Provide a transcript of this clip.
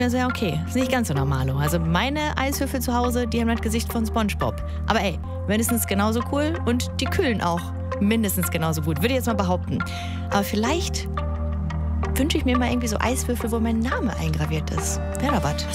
Also ja, okay. Ist nicht ganz so normalo. Also meine Eiswürfel zu Hause, die haben das Gesicht von SpongeBob. Aber ey, mindestens genauso cool und die kühlen auch mindestens genauso gut. Würde ich jetzt mal behaupten. Aber vielleicht wünsche ich mir mal irgendwie so Eiswürfel, wo mein Name eingraviert ist. Wäre doch was.